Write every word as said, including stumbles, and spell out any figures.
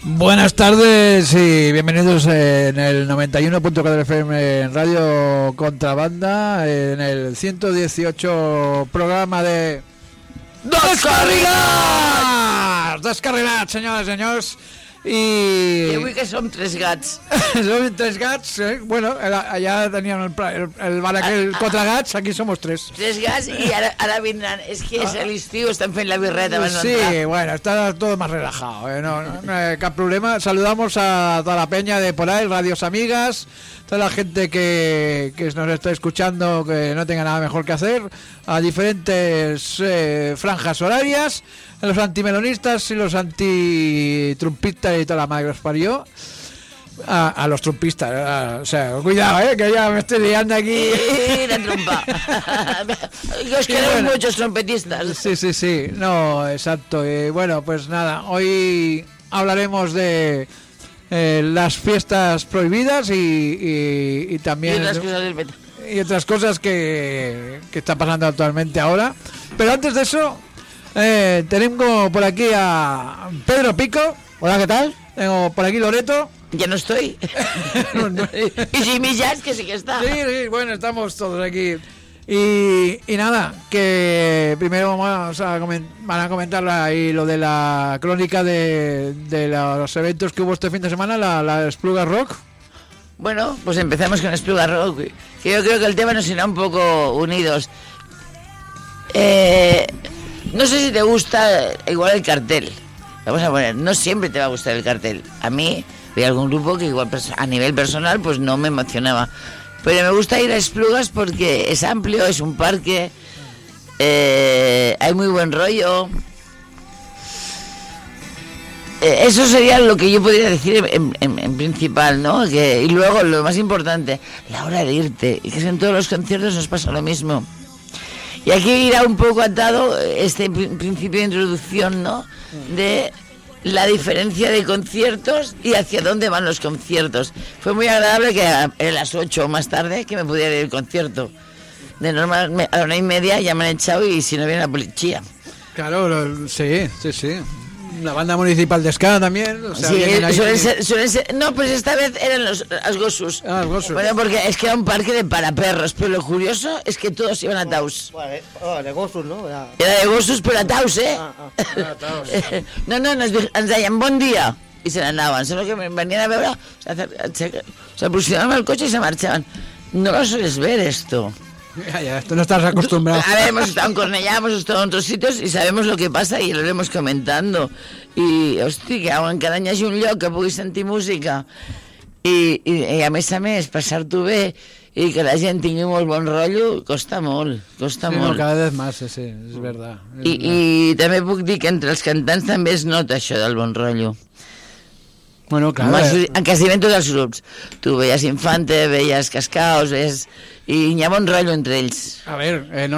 Buenas tardes y bienvenidos en el noventa y uno punto cuatro F M en Radio Contrabanda, en el ciento dieciocho programa de Descarrilats! Descarrilats, senyores i senyors. I... I avui que som tres gats. Som tres gats, eh? Bueno, allà teníem el, el, el bar aquell quatre gats, aquí somos tres. Tres gats i ara, ara vindran. És que és l'estiu, estan fent la birreta. Sí, bueno, está todo más relajado, eh? no, no, no hay cap problema. Saludamos a toda la peña de por ahí, radios amigas, toda la gente que, que nos está escuchando, que no tenga nada mejor que hacer, a diferentes eh, franjas horarias, a los antimelonistas y los antitrumpistas y toda la madre que los parió. A, a los trumpistas, a, o sea, cuidado, eh, que ya me estoy liando aquí. La trompa. Os queremos bueno, muchos trompetistas. Sí, sí, sí, no, exacto. Y bueno, pues nada, hoy hablaremos de eh, las fiestas prohibidas y, y, y también... Y otras cosas del y otras cosas que, que están pasando actualmente ahora. Pero antes de eso, eh, tenemos por aquí a Pedro Pico. Hola, ¿qué tal? Tengo por aquí Loreto. Ya no estoy. no, no. Y Jimmy Jazz, que sí que está. Sí, sí, bueno, estamos todos aquí. Y, y nada, que primero vamos a coment- van a comentar ahí lo de la crónica de, de los eventos que hubo este fin de semana, la, la Espluga Rock. Bueno, pues empezamos con Espluga Rock, que yo creo que el tema nos irá un poco unidos. Eh, no sé si te gusta igual el cartel. Vamos a poner, no siempre te va a gustar el cartel. A mí, hay algún grupo que igual a nivel personal pues no me emocionaba. Pero me gusta ir a Esplugas porque es amplio, es un parque, eh, hay muy buen rollo. Eh, eso sería lo que yo podría decir en, en, en principal, ¿no? Que, y luego, lo más importante, la hora de irte. Y que en todos los conciertos nos pasa lo mismo. Y aquí irá un poco atado este principio de introducción, ¿no? De la diferencia de conciertos y hacia dónde van los conciertos. Fue muy agradable que a, a las ocho o más tarde que me pudiera ir al concierto. De normal, a la una y media ya me han echado y si no viene la policía. Claro, lo, sí, sí, sí. La banda municipal de Ska también. O sea, sí, ahí, suelen ser, suelen ser, no, pues esta vez eran los, los Gossus. Ah, los Gossus. Bueno, porque es que era un parque de para perros, pero lo curioso es que todos iban a Taus. Bueno, oh, de Gossus, no? Ja. Era de Gossus, però a Taus, eh? Ah, ah, ah, Taus. No, no, ens, ens deien bon dia i se n'anaven, solo que venien a veure, s'aproximaven al cotxe i se marchaban. No lo sueles ver esto. Ya, ya, esto no estás acostumbrado. A ver, hemos estado en Cornellà, hemos estado en otros sitios y sabemos lo que pasa y lo iremos comentando. I, hosti, que encara hi hagi un lloc que puguis sentir música i, i, i a més a més passar-t'ho bé i que la gent tingui molt bon rotllo, costa molt, costa sí, molt. No, cada vez más, sí, sí, és verdad. És I, verdad. I també puc dir que entre els cantants també es nota això del bon rotllo. Bueno, claro. Major... En quasi ben tots els grups. Tu veies Infante, veies Cascaos, veies... i hi ha bon rotllo entre ells. A ver, eh, no